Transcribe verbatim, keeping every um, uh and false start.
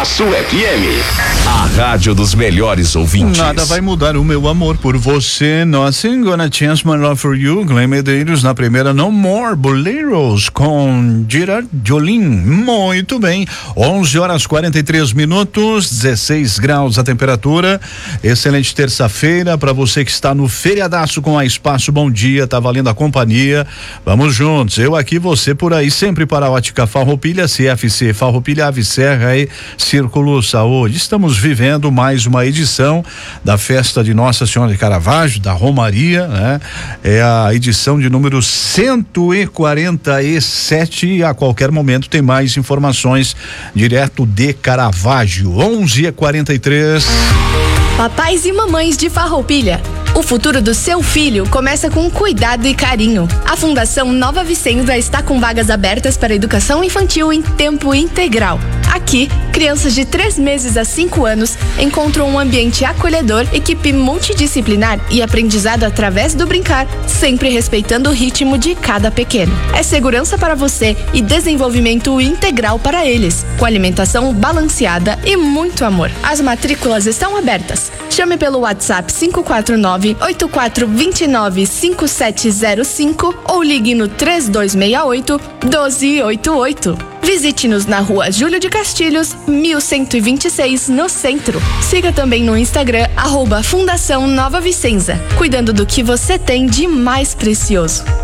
Açu F M, a rádio dos melhores ouvintes. Nada vai mudar o meu amor por você. Nothing gonna change my love for you. Glenn Medeiros na primeira, No More Boleros com Gerard Jolim. Muito bem, onze horas quarenta e três minutos, dezesseis graus a temperatura. Excelente terça-feira para você que está no feriadaço com a Espaço. Bom dia, tá valendo a companhia. Vamos juntos, eu aqui, você por aí, sempre para a Ótica Farroupilha, C F C Farroupilha, Ave Serra e Círculo Saúde. Estamos vivendo mais uma edição da festa de Nossa Senhora de Caravaggio, da Romaria, né? É a edição de número cento e quarenta e sete e a qualquer momento tem mais informações direto de Caravaggio. onze e quarenta e três. Papais e mamães de Farroupilha, o futuro do seu filho começa com cuidado e carinho. A Fundação Nova Vicenza está com vagas abertas para educação infantil em tempo integral. Aqui, crianças de três meses a cinco anos encontram um ambiente acolhedor, equipe multidisciplinar e aprendizado através do brincar, sempre respeitando o ritmo de cada pequeno. É segurança para você e desenvolvimento integral para eles, com alimentação balanceada e muito amor. As matrículas estão abertas. Chame pelo WhatsApp cinco quatro nove, oito quatro dois nove, cinco sete zero cinco ou ligue no três dois seis oito, um dois oito oito. Visite-nos na rua Júlio de Castilhos, mil cento e vinte e seis, no centro. Siga também no Instagram, arroba Fundação Nova Vicenza, cuidando do que você tem de mais precioso.